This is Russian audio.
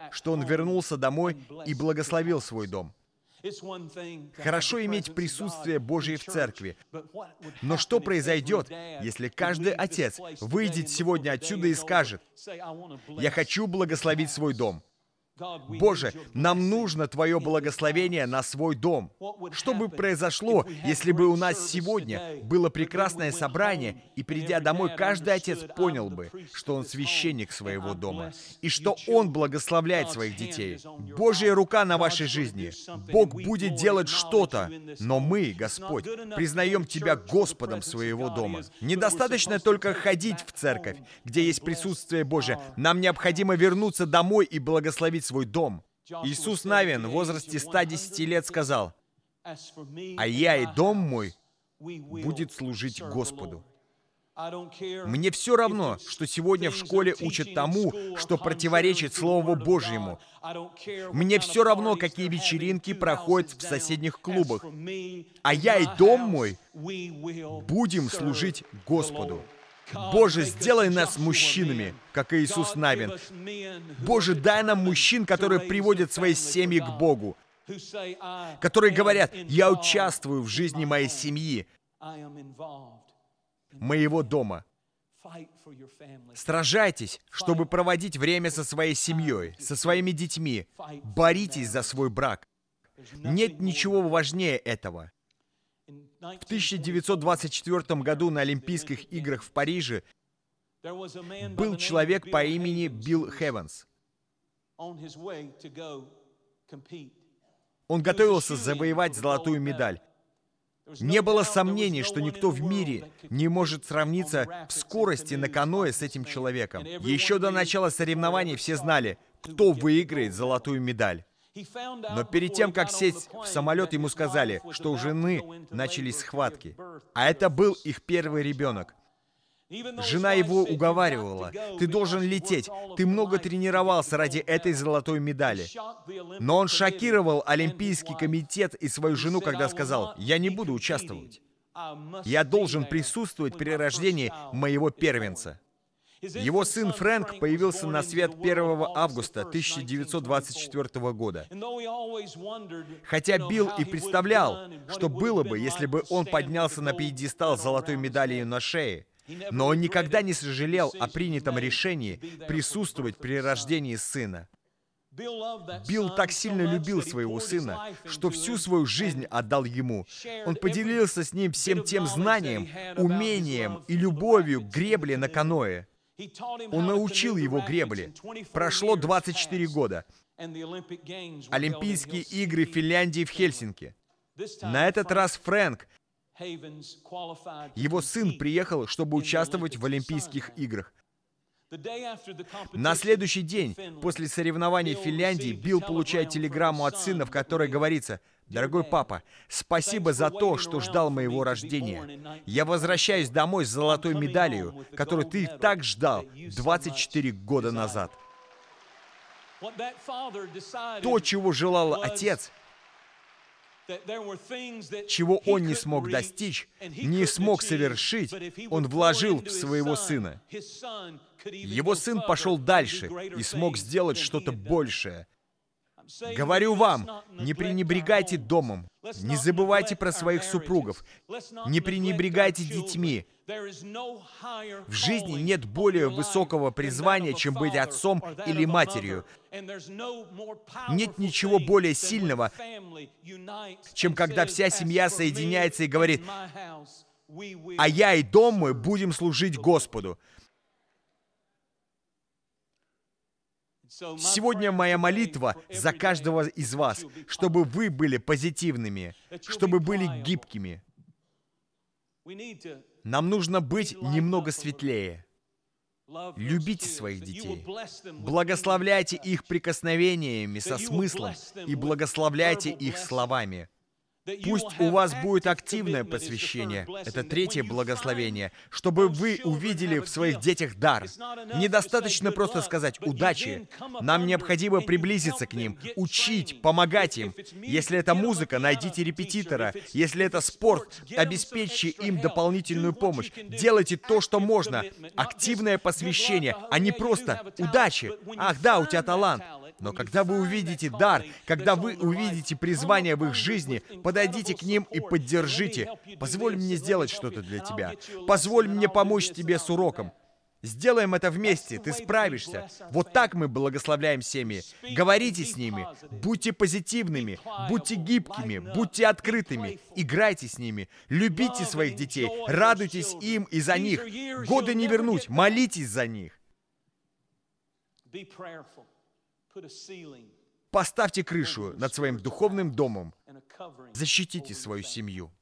что он вернулся домой и благословил свой дом. Хорошо иметь присутствие Божие в церкви, но что произойдет, если каждый отец выйдет сегодня отсюда и скажет: «Я хочу благословить свой дом». Боже, нам нужно Твое благословение на свой дом. Что бы произошло, если бы у нас сегодня было прекрасное собрание, и, придя домой, каждый отец понял бы, что он священник своего дома, и что он благословляет своих детей? Божья рука на вашей жизни. Бог будет делать что-то, но мы, Господь, признаем Тебя Господом своего дома. Недостаточно только ходить в церковь, где есть присутствие Божие. Нам необходимо вернуться домой и благословить свой дом. Иисус Навин в возрасте 110 лет сказал: «А я и дом мой будет служить Господу». Мне все равно, что сегодня в школе учат тому, что противоречит Слову Божьему. Мне все равно, какие вечеринки проходят в соседних клубах. А я и дом мой будем служить Господу. Боже, сделай нас мужчинами, как Иисус Навин. Боже, дай нам мужчин, которые приводят свои семьи к Богу, которые говорят: «Я участвую в жизни моей семьи, моего дома». Сражайтесь, чтобы проводить время со своей семьей, со своими детьми. Боритесь за свой брак. Нет ничего важнее этого. В 1924 году на Олимпийских играх в Париже был человек по имени Билл Хеванс. Он готовился завоевать золотую медаль. Не было сомнений, что никто в мире не может сравниться в скорости на каноэ с этим человеком. Еще до начала соревнований все знали, кто выиграет золотую медаль. Но перед тем, как сесть в самолет, ему сказали, что у жены начались схватки. А это был их первый ребенок. Жена его уговаривала: «Ты должен лететь, ты много тренировался ради этой золотой медали». Но он шокировал Олимпийский комитет и свою жену, когда сказал: «Я не буду участвовать. Я должен присутствовать при рождении моего первенца». Его сын Фрэнк появился на свет 1 августа 1924 года. Хотя Билл и представлял, что было бы, если бы он поднялся на пьедестал с золотой медалью на шее, но он никогда не сожалел о принятом решении присутствовать при рождении сына. Билл так сильно любил своего сына, что всю свою жизнь отдал ему. Он поделился с ним всем тем знанием, умением и любовью к гребле на каноэ. Он научил его гребле. Прошло 24 года. Олимпийские игры в Финляндии в Хельсинки. На этот раз Фрэнк, его сын, приехал, чтобы участвовать в Олимпийских играх. На следующий день, после соревнований в Финляндии, Билл получает телеграмму от сына, в которой говорится: «Дорогой папа, спасибо за то, что ждал моего рождения. Я возвращаюсь домой с золотой медалью, которую ты так ждал 24 года назад». То, чего желал отец, чего он не смог достичь, не смог совершить, он вложил в своего сына. Его сын пошел дальше и смог сделать что-то большее. Говорю вам, не пренебрегайте домом, не забывайте про своих супругов, не пренебрегайте детьми. В жизни нет более высокого призвания, чем быть отцом или матерью. Нет ничего более сильного, чем когда вся семья соединяется и говорит: «А я и дом мой будем служить Господу». Сегодня моя молитва за каждого из вас, чтобы вы были позитивными, чтобы были гибкими. Нам нужно быть немного светлее. Любите своих детей. Благословляйте их прикосновениями со смыслом и благословляйте их словами. Пусть у вас будет активное посвящение. Это третье благословение, чтобы вы увидели в своих детях дар. Недостаточно просто сказать «удачи». Нам необходимо приблизиться к ним, учить, помогать им. Если это музыка, найдите репетитора. Если это спорт, обеспечьте им дополнительную помощь. Делайте то, что можно. Активное посвящение, а не просто «удачи». Ах да, у тебя талант. Но когда вы увидите дар, когда вы увидите призвание в их жизни, подойдите к ним и поддержите. Позволь мне сделать что-то для тебя. Позволь мне помочь тебе с уроком. Сделаем это вместе, ты справишься. Вот так мы благословляем семьи. Говорите с ними, будьте позитивными, будьте гибкими, будьте открытыми, играйте с ними, любите своих детей, радуйтесь им и за них. Годы не вернуть, молитесь за них. Поставьте крышу над своим духовным домом. Защитите свою семью.